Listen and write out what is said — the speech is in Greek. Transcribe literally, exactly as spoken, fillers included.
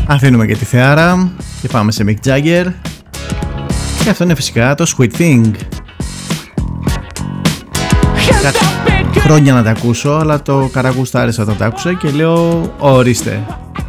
Αφήνουμε και τη θεάρα και πάμε σε Mick Jagger. Και αυτό είναι φυσικά το Sweet Thing. Κάτι χρόνια να τα ακούσω, αλλά το καραγουστάρισα όταν τα άκουσα και λέω ορίστε,